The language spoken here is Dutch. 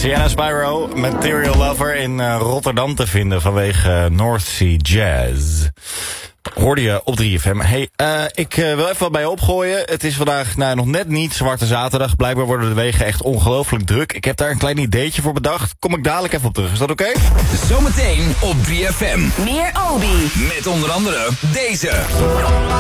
Sienna Spyro, Material Lover in Rotterdam te vinden vanwege North Sea Jazz. Hoorde je op 3FM. Hey, ik wil even wat bij je opgooien. Het is vandaag nog net niet Zwarte Zaterdag. Blijkbaar worden de wegen echt ongelooflijk druk. Ik heb daar een klein ideetje voor bedacht. Kom ik dadelijk even op terug. Is dat oké? Zometeen op 3FM. Meer Obi. Met onder andere deze.